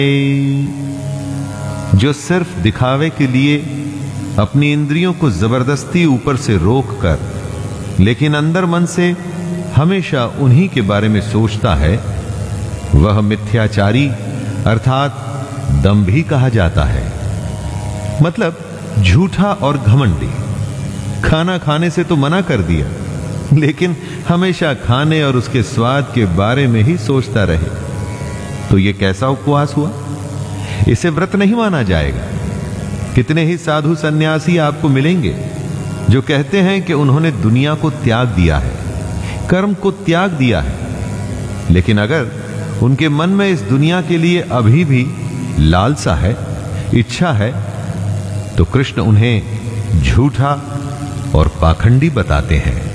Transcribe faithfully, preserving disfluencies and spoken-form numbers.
जो सिर्फ दिखावे के लिए अपनी इंद्रियों को जबरदस्ती ऊपर से रोक कर लेकिन अंदर मन से हमेशा उन्हीं के बारे में सोचता है, वह मिथ्याचारी अर्थात दंभी कहा जाता है। मतलब झूठा और घमंडी। खाना खाने से तो मना कर दिया, लेकिन हमेशा खाने और उसके स्वाद के बारे में ही सोचता रहे, तो यह कैसा उपवास हुआ? इसे व्रत नहीं माना जाएगा। कितने ही साधु सन्यासी आपको मिलेंगे जो कहते हैं कि उन्होंने दुनिया को त्याग दिया है, कर्म को त्याग दिया है, लेकिन अगर उनके मन में इस दुनिया के लिए अभी भी लालसा है, इच्छा है, तो कृष्ण उन्हें झूठा और पाखंडी बताते हैं।